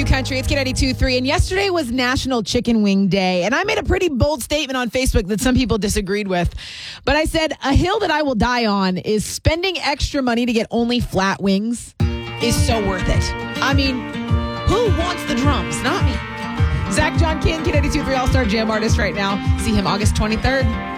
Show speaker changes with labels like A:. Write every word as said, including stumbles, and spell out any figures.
A: Country. It's K ninety-two point three. And yesterday was National Chicken Wing Day. And I made a pretty bold statement on Facebook that some people disagreed with. But I said, a hill that I will die on is spending extra money to get only flat wings is so worth it. I mean, who wants the drums? Not me. Zach John King, K ninety-two point three All-Star Jam artist right now. See him August twenty-third.